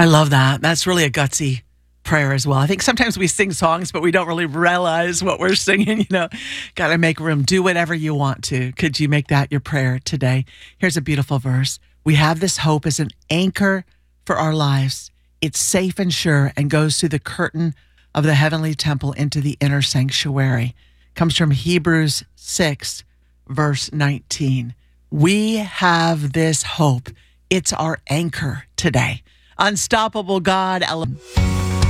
I love that. That's really a gutsy prayer as well. I think sometimes we sing songs, but we don't really realize what we're singing. Got to make room. Do whatever you want to. Could you make that your prayer today? Here's a beautiful verse. We have this hope as an anchor for our lives. It's safe and sure and goes through the curtain of the heavenly temple into the inner sanctuary. Comes from Hebrews 6, verse 19. We have this hope. It's our anchor today. Unstoppable God.